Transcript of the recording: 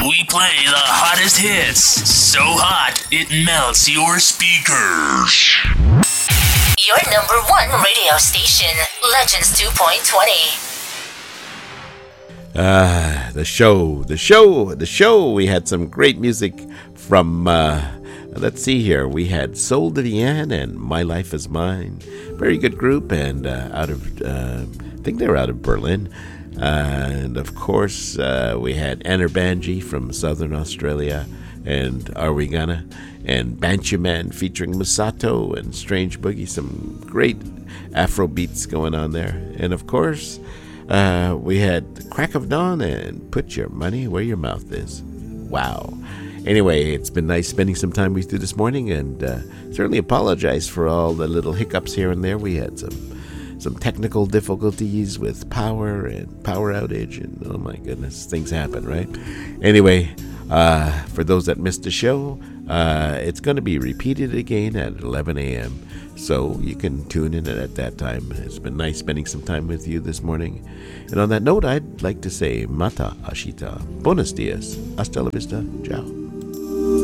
We play the hottest hits. So hot, it melts your speakers. Your number one radio station, Legends 2.20. The show. We had some great music from, let's see here. We had Soul de Vienne and My Life Is Mine. Very good group, and I think they were out of Berlin. And of course, we had Enerbanji from Southern Australia, and Are We Gonna, and Banchaman featuring Masato and Strange Boogie. Some great Afro beats going on there. And of course, we had Crack of Dawn and Put Your Money Where Your Mouth Is. Wow. Anyway, it's been nice spending some time with you this morning, and certainly apologize for all the little hiccups here and there. We had some technical difficulties with power and power outage, and oh my goodness, things happen, right? Anyway, for those that missed the show, it's going to be repeated again at 11 a.m., so you can tune in at that time. It's been nice spending some time with you this morning. And on that note, I'd like to say Mata Ashita, Buenos dias, hasta la vista, ciao.